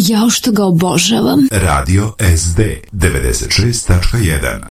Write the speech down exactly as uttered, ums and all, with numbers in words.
Jao što ga obožavam. Radio S D devedeset šest tačka jedan.